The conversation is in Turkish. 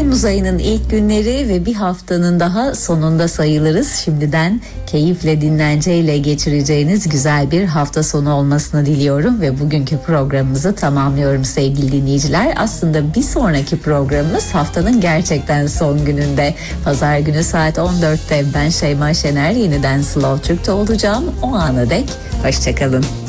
Temmuz ayının ilk günleri ve bir haftanın daha sonunda sayılırız. Şimdiden keyifle, dinlenceyle geçireceğiniz güzel bir hafta sonu olmasını diliyorum ve bugünkü programımızı tamamlıyorum sevgili dinleyiciler. Aslında bir sonraki programımız haftanın gerçekten son gününde. Pazar günü saat 14'te ben Şeyma Şener yeniden Slow Türk'te olacağım. O ana dek hoşçakalın.